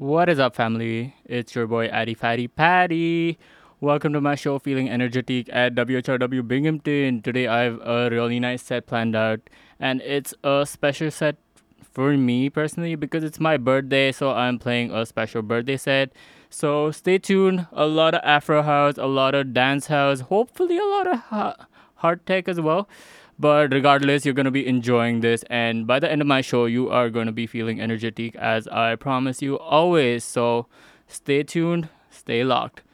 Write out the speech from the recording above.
What is up, family? It's your boy Addy Fatty Patty. Welcome to my show, Feeling Energetic at WHRW Binghamton. Today, I have a really nice set planned out, and it's a special set for me personally because it's my birthday, so I'm playing a special birthday set. So stay tuned. A lot of Afro house, a lot of dance house, hopefully a lot of hard tech as well. But regardless, you're going to be enjoying this. And by the end of my show, you are going to be feeling energetic as I promise you always. So stay tuned, stay locked.